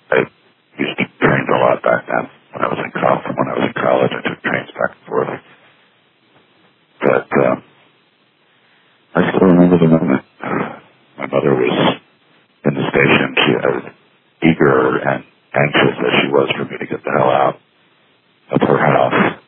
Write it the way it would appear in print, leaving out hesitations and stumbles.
I used to train a lot back then when I was in college. I took trains back and forth. But I still remember the moment. My mother was in the station. She was eager and anxious as she was for me to get the hell out of her house.